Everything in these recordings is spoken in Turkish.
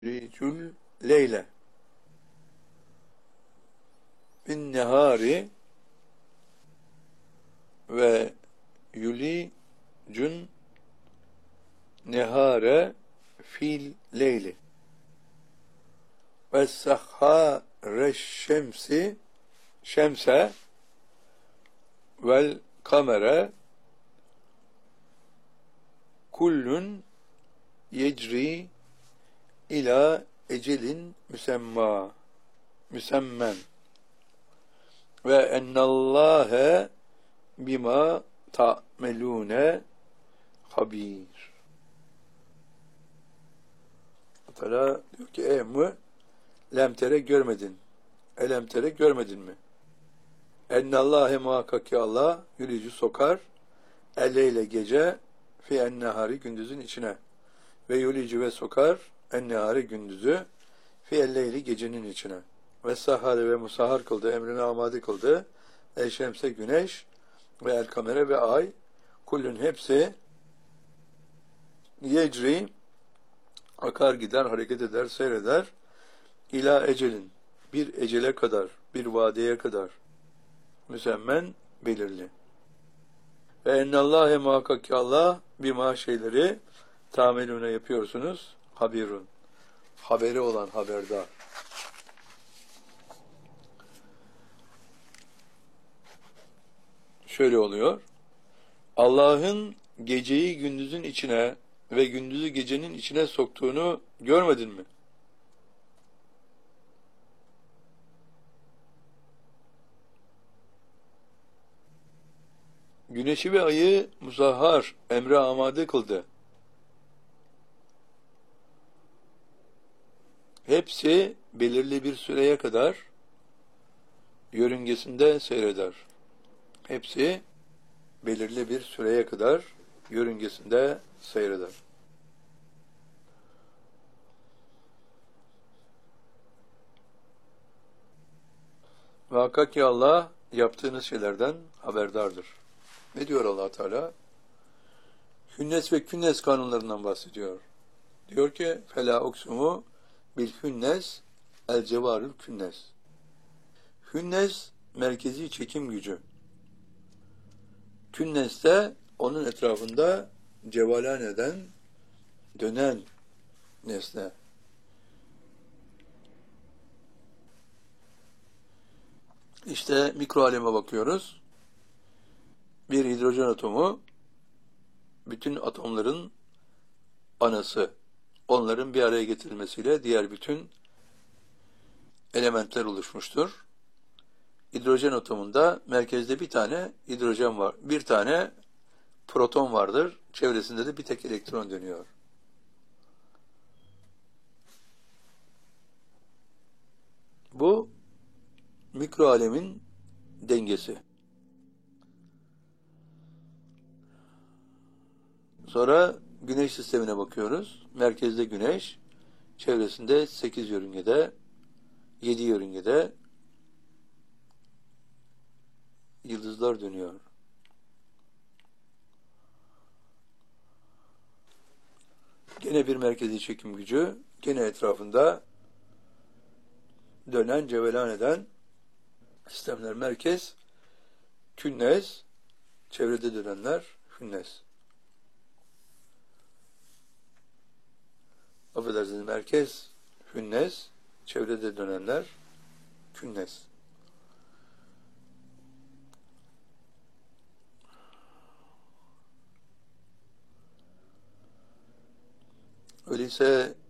Ricül leyle bin nehari ve yulicun nehare fil leyli ve sahhare şemse vel kamere kullun yecri ila ecelin müsemmen ve ennallâhe bima ta'melûne habir. Teala diyor ki ey mi lemtere görmedin. Elemtere görmedin mi? Ennallâhe muhakkak ki Allah yürüyücü sokar elleyle gece fi ennehari gündüzün içine ve yürüyücü ve sokar ennehari gündüzü fi elleyli gecenin içine ve sahhare ve musahhar kıldı, emrine amade kıldı şemse güneş ve el kamere ve ay kullun hepsi yecri akar gider, hareket eder, seyreder ila ecelin bir ecele kadar, bir vadeye kadar müsemmen belirli. Ve ennallâhe muhakkak ki Allah bima şeyleri tamelune yapıyorsunuz habirun. Haberi olan haberdar. Şöyle oluyor. Allah'ın geceyi gündüzün içine ve gündüzü gecenin içine soktuğunu görmedin mi? Güneşi ve ayı musahhar, emre amade kıldı. Hepsi belirli bir süreye kadar yörüngesinde seyreder. Hepsi belirli bir süreye kadar yörüngesinde seyreder. Muhakkak ki Allah yaptığınız şeylerden haberdardır. Ne diyor Allah Teala? Hünnes ve künnes kanunlarından bahsediyor. Diyor ki fela uksumu bil hünnes el cevarül künnes. Hünnes merkezi çekim gücü. Künnes de onun etrafında cevalan eden, dönen nesne. İşte mikro aleme bakıyoruz. Bir hidrojen atomu bütün atomların anası. Onların bir araya getirilmesiyle diğer bütün elementler oluşmuştur. Hidrojen atomunda merkezde bir tane hidrojen var. Bir tane proton vardır. Çevresinde de bir tek elektron dönüyor. Bu mikro alemin dengesi. Sonra güneş sistemine bakıyoruz. Merkezde güneş, çevresinde 8 yörüngede, 7 yörüngede yıldızlar dönüyor. Gene bir merkezi çekim gücü, gene etrafında dönen, cevelan eden sistemler merkez, künnes, çevrede dönenler hünnes. Affedersiniz, merkez hünnes, çevrede dönenler künnes. Öyleyse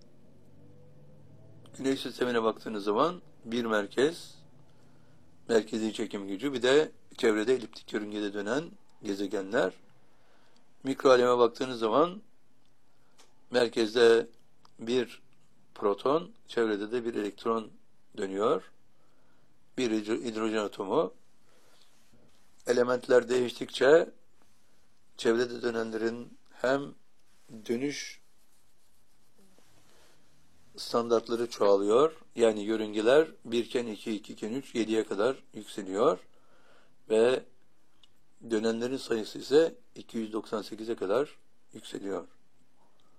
güneş sistemine baktığınız zaman bir merkez, merkezi çekim gücü, bir de çevrede eliptik yörüngede dönen gezegenler. Mikro aleme baktığınız zaman merkezde bir proton, çevrede de bir elektron dönüyor. Bir hidrojen atomu. Elementler değiştikçe çevrede dönenlerin hem dönüş standartları çoğalıyor. Yani yörüngeler 1 iken 2, 2 iken 3, 7'ye kadar yükseliyor. Ve dönenlerin sayısı ise 298'e kadar yükseliyor.